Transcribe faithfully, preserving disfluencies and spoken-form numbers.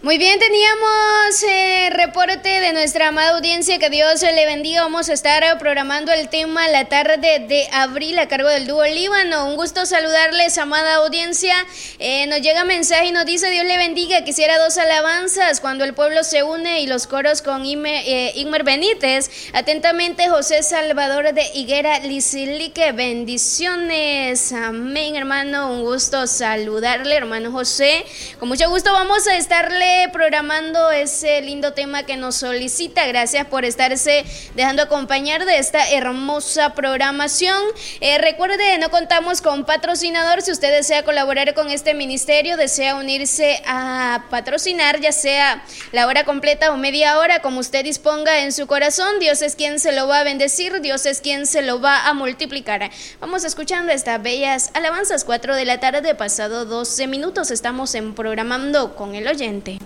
Muy bien, teníamos eh, reporte de nuestra amada audiencia, que Dios le bendiga. Vamos a estar programando el tema la tarde de abril a cargo del dúo Líbano. Un gusto saludarles, amada audiencia. Eh, nos llega mensaje y nos dice: Dios le bendiga, quisiera dos alabanzas cuando el pueblo se une y los coros con Ime, eh, Igmer Benítez. Atentamente, José Salvador de Higuera Lisilique. Bendiciones, amén, hermano. Un gusto saludarle, hermano José. Con mucho gusto vamos a estarle programando ese lindo tema que nos solicita. Gracias por estarse dejando acompañar de esta hermosa programación. Eh, recuerde, no contamos con patrocinador. Si usted desea colaborar con este ministerio, desea unirse a patrocinar, ya sea la hora completa o media hora, como usted disponga en su corazón, Dios es quien se lo va a bendecir, Dios es quien se lo va a multiplicar. Vamos escuchando estas bellas alabanzas. Cuatro de la tarde, pasado doce minutos, estamos en Programando con el Oyente.